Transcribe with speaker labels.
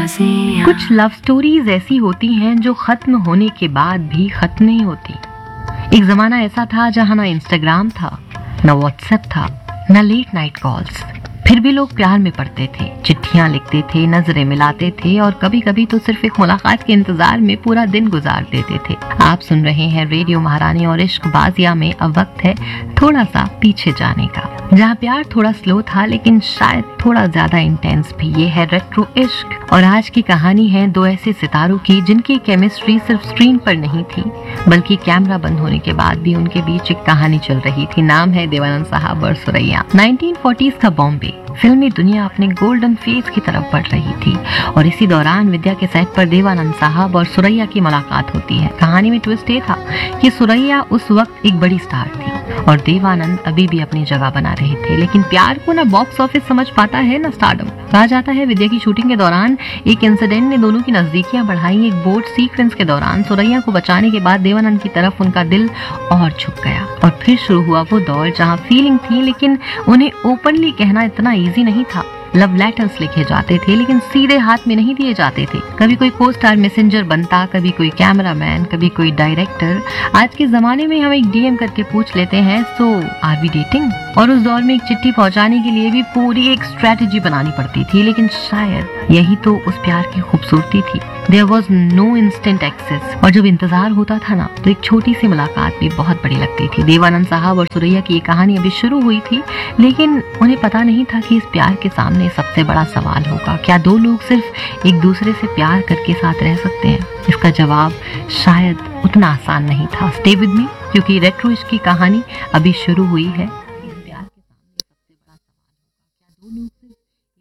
Speaker 1: कुछ love stories ऐसी होती हैं जो खत्म होने के बाद भी खत्म नहीं होती। एक जमाना ऐसा था जहां ना इंस्टाग्राम था, ना व्हाट्सएप था, ना लेट नाइट कॉल्स, फिर भी लोग प्यार में पड़ते थे, चिट्ठियां लिखते थे, नजरें मिलाते थे और कभी कभी तो सिर्फ एक मुलाकात के इंतजार में पूरा दिन गुजार देते थे। आप सुन रहे हैं रेडियो महारानी और इश्क बाजिया में अब वक्त है थोड़ा सा पीछे जाने का, जहाँ प्यार थोड़ा स्लो था लेकिन शायद थोड़ा ज्यादा इंटेंस भी। ये है रेट्रो इश्क और आज की कहानी है दो ऐसे सितारों की जिनकी केमिस्ट्री सिर्फ स्क्रीन पर नहीं थी बल्कि कैमरा बंद होने के बाद भी उनके बीच एक कहानी चल रही थी। नाम है देवानंद साहब और सुरैया। 1940s का बॉम्बे, फिल्मी दुनिया अपने गोल्डन फेज की तरफ बढ़ रही थी और इसी दौरान विद्या के सेट पर देवानंद साहब और सुरैया की मुलाकात होती है। कहानी में ट्विस्ट ये था कि सुरैया उस वक्त एक बड़ी स्टार थी और देवानंद अभी भी अपनी जगह बना रहे थे, लेकिन प्यार को ना बॉक्स ऑफिस समझ पाता है ना स्टारडम। कहा जाता है विद्या की शूटिंग के दौरान एक इंसिडेंट ने दोनों की नजदीकियां बढ़ाई। एक बोट सीक्वेंस के दौरान सुरैया को बचाने के बाद देवानंद की तरफ उनका दिल और झुक गया और फिर शुरू हुआ वो दौर जहां फीलिंग थी लेकिन उन्हें ओपनली कहना इतना इजी नहीं था। लव लेटर्स लिखे जाते थे लेकिन सीधे हाथ में नहीं दिए जाते थे। कभी कोई को स्टार मैसेंजर बनता, कभी कोई कैमरामैन, कभी कोई डायरेक्टर। आज के जमाने में हम एक डीएम करके पूछ लेते हैं सो आर वी डेटिंग, और उस दौर में एक चिट्ठी पहुंचाने के लिए भी पूरी एक स्ट्रेटेजी बनानी पड़ती थी, लेकिन शायद यही तो उस प्यार की खूबसूरती थी। There was no instant access और जब इंतजार होता था ना तो एक छोटी सी मुलाकात भी बहुत बड़ी लगती थी। देवानंद साहब और सुरैया की ये कहानी अभी शुरू हुई थी लेकिन उन्हें पता नहीं था कि इस प्यार के सामने सबसे बड़ा सवाल होगा, क्या दो लोग सिर्फ एक दूसरे से प्यार करके साथ रह सकते हैं? इसका जवाब शायद उतना आसान नहीं था। स्टे विद मी क्योंकि रेट्रो इश्क की कहानी अभी शुरू हुई है।